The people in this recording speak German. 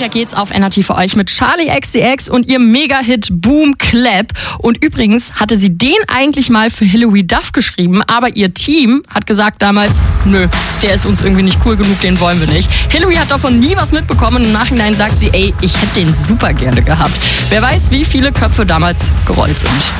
Weiter geht's auf Energy für euch mit Charli XCX und ihrem Mega-Hit Boom Clap. Und übrigens hatte sie den eigentlich mal für Hilary Duff geschrieben, aber ihr Team hat gesagt damals, nö, der ist uns irgendwie nicht cool genug, den wollen wir nicht. Hilary hat davon nie was mitbekommen und im Nachhinein sagt sie, ey, ich hätte den super gerne gehabt. Wer weiß, wie viele Köpfe damals gerollt sind.